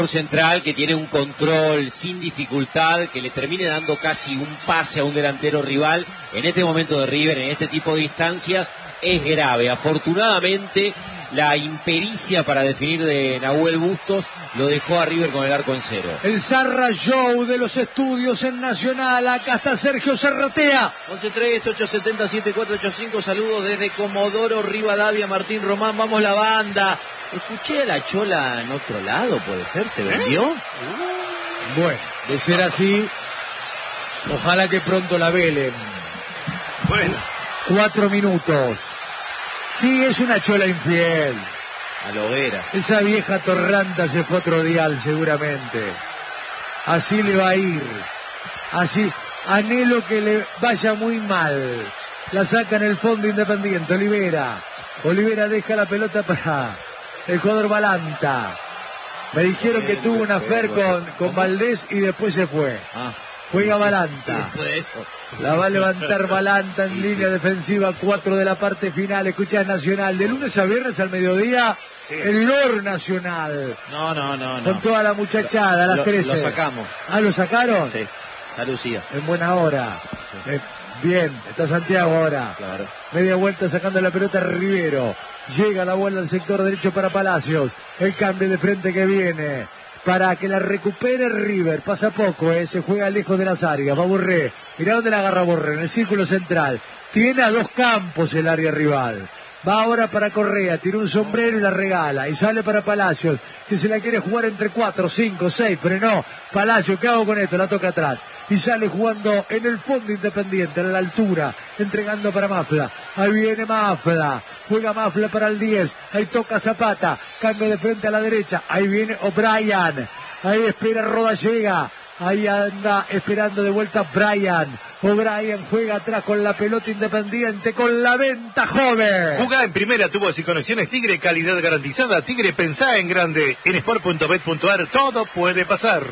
Central que tiene un control sin dificultad, que le termine dando casi un pase a un delantero rival. En este momento de River, en este tipo de instancias, es grave. Afortunadamente, la impericia para definir de Nahuel Bustos lo dejó a River con el arco en cero. El Zarra Show de los estudios en Nacional. Acá está Sergio Zarratea. 11-3-870-7485. Saludos desde Comodoro Rivadavia, Martín Román. Vamos la banda. Escuché a la Chola en otro lado, ¿puede ser? ¿Se vendió? Bueno, de ser así, ojalá que pronto la velen. Bueno. 4 minutos. Sí, es una Chola infiel. A la hoguera. Esa vieja torranta se fue a otro dial seguramente. Así le va a ir. Así, anhelo que le vaya muy mal. La saca en el fondo Independiente, Olivera deja la pelota para el jugador Balanta. Me dijeron que tuvo una affair con Valdés y después se fue. Juega Balanta. La va a levantar Balanta en línea defensiva, 4 de la parte final. Escuchás Nacional, de lunes a viernes al mediodía, el LOR Nacional. No. Con toda la muchachada, a las 13. Lo sacamos. ¿Lo sacaron? Sí, está Lucía. En buena hora. Sí. Bien, está Santiago ahora. Claro. Media vuelta sacando la pelota Rivero. Llega la bola al sector derecho para Palacios. El cambio de frente que viene. Para que la recupere River. Pasa poco, se juega lejos de las áreas. Va Borré. Mirá dónde la agarra Borré, en el círculo central. Tiene a 2 campos el área rival. Va ahora para Correa, tira un sombrero y la regala. Y sale para Palacios, que se la quiere jugar entre 4, 5, 6, pero no. Palacios, ¿qué hago con esto? La toca atrás. Y sale jugando en el fondo Independiente, en la altura, entregando para Mafla. Ahí viene Mafla, juega Mafla para el 10. Ahí toca Zapata, cambio de frente a la derecha. Ahí viene O'Brien. Ahí espera Rodallega. Ahí anda esperando de vuelta Brian. O'Brien juega atrás con la pelota Independiente, con la venta joven. Jugá en primera, tubos y conexiones Tigre, calidad garantizada. Tigre, pensá en grande. En sport.bet.ar todo puede pasar.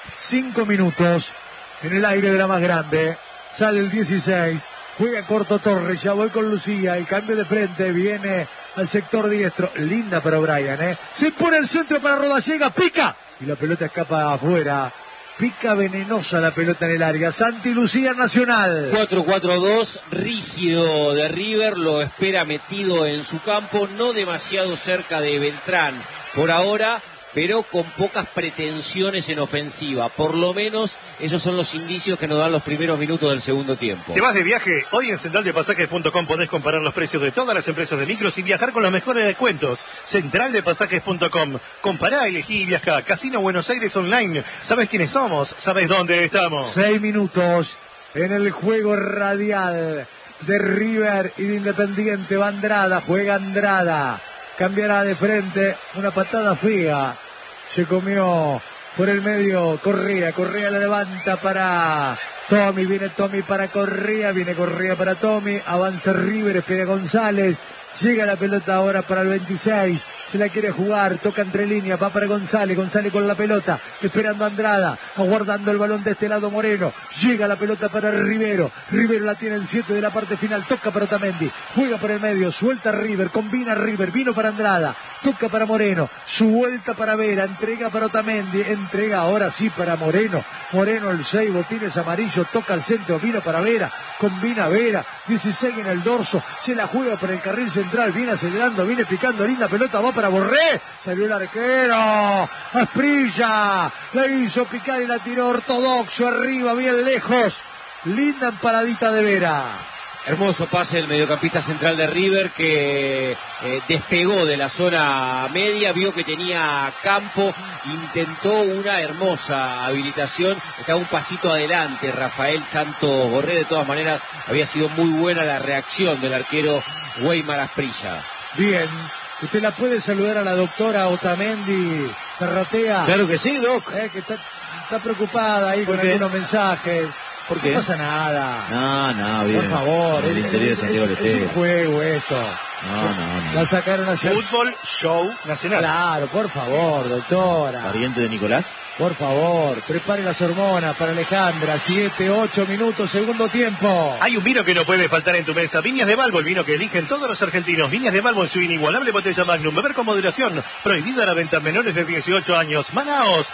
5 minutos en el aire de la más grande. Sale el 16. Juega corto Torres. Ya voy con Lucía. El cambio de frente viene al sector diestro. Linda para O'Brien, Se pone el centro para Rodallega. Pica. Y la pelota escapa afuera. Pica venenosa la pelota en el área. Santi Lucía, Nacional. 4-4-2, rígido de River, lo espera metido en su campo, no demasiado cerca de Beltrán por ahora, pero con pocas pretensiones en ofensiva. Por lo menos esos son los indicios que nos dan los primeros minutos del segundo tiempo. ¿Te vas de viaje? Hoy en centraldepasajes.com podés comparar los precios de todas las empresas de micros y viajar con los mejores descuentos. Centraldepasajes.com. Compará, elegí y viajá. Casino Buenos Aires Online. ¿Sabés quiénes somos? ¿Sabés dónde estamos? 6 minutos en el juego radial de River y de Independiente. Va Andrada, juega Andrada. Cambiará de frente, una patada fea. Se comió por el medio Correa. Correa la levanta para Tommy. Viene Tommy para Correa. Viene Correa para Tommy. Avanza River, espera González. Llega la pelota ahora para el 26. Se la quiere jugar, toca entre líneas, va para González. González con la pelota, esperando a Andrada, aguardando el balón de este lado Moreno. Llega la pelota para Rivero. Rivero la tiene en 7 de la parte final, toca para Otamendi. Juega por el medio, suelta River, combina River, vino para Andrada, toca para Moreno, su vuelta para Vera, entrega para Otamendi, entrega ahora sí para Moreno. Moreno el 6, botines amarillo, toca al centro, vino para Vera, combina Vera, 16 en el dorso, se la juega por el carril central, viene acelerando, viene picando, linda pelota, va para Borré, salió el arquero, Asprilla, la hizo picar y la tiró ortodoxo, arriba, bien lejos, linda empaladita de Vera. Hermoso pase del mediocampista central de River que despegó de la zona media, vio que tenía campo, intentó una hermosa habilitación, estaba un pasito adelante Rafael Santos Borré. De todas maneras había sido muy buena la reacción del arquero Weimar Asprilla. Bien, usted la puede saludar a la doctora Otamendi Zarratea. Claro que sí, Doc. Que está preocupada ahí con algunos mensajes. ¿Por qué? No pasa nada. No, bien. Por favor. El interior de Santiago del Estero. Es un juego esto. No. La sacaron hacia... Fútbol Show Nacional. Claro, por favor, doctora. ¿Pariente de Nicolás? Por favor, prepare las hormonas para Alejandra. 7, 8 minutos, segundo tiempo. Hay un vino que no puede faltar en tu mesa. Viñas de Balbo, el vino que eligen todos los argentinos. Viñas de Balbo en su inigualable botella Magnum. Beber con moderación. Prohibida la venta a menores de 18 años. Manaos,